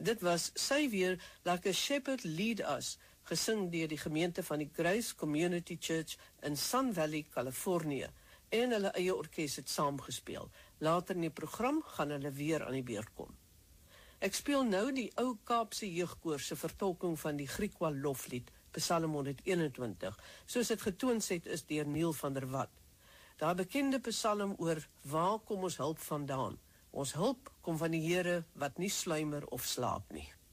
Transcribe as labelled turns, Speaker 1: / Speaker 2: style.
Speaker 1: Dit was sy weer, Like a Shepherd Lead Us, gesing deur die gemeente van die Grace Community Church in Sun Valley, Californië, en hulle eie orkes het saamgespeel. Later in die program gaan hulle weer aan die beurt kom. Ek speel nou die ou Kaapse jeugkoor se vertolking van die Griekwa loflied, Psalm 121, soos dit getoonset is deur Neil van der Walt. Daar bekende psalm oor waar kom ons hulp vandaan? Ons hulp kom van die Here wat nie sluimer of slaap nie.